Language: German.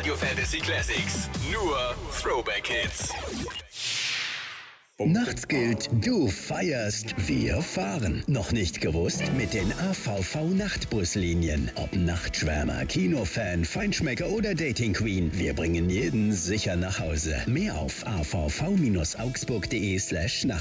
Radio Fantasy Classics. Nur Throwback Hits. Nachts gilt, du feierst, wir fahren. Noch nicht gewusst? Mit den AVV-Nachtbuslinien. Ob Nachtschwärmer, Kinofan, Feinschmecker oder Dating Queen, wir bringen jeden sicher nach Hause. Mehr auf avv-augsburg.de/Nacht.